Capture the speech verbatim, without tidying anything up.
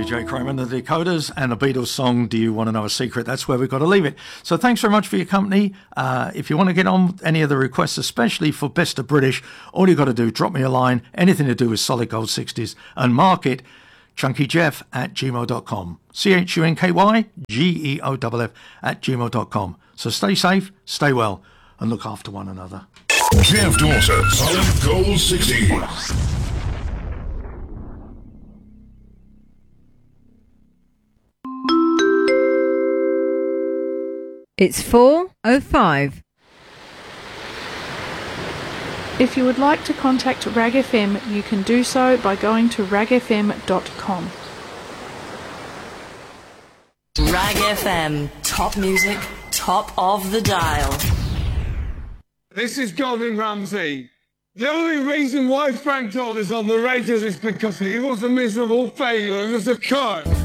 J Kramer and the Decoders and the Beatles song, Do You Want to Know a Secret? That's where we've got to leave it. So thanks very much for your company. Uh, if you want to get on any of the requests, especially for Best of British, all you got to do, drop me a line, anything to do with Solid Gold sixties, and mark it chunkyjeff at gmail dot com. C H U N K Y G E O F F at gmail dot com. So stay safe, stay well, and look after one another. Jeff Dawson, Solid Gold sixties. It's four oh five. If you would like to contact Rag F M, you can do so by going to rag f m dot com. Rag F M, top music, top of the dial. This is Gordon Ramsay. The only reason why Frank told us on the radio is because he was a miserable failure as a cook.